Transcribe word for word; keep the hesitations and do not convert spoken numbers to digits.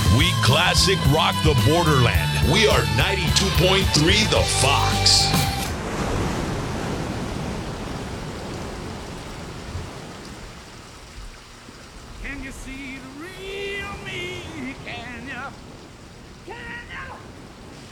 We classic rock the borderland. We are ninety-two point three The Fox. Can you see the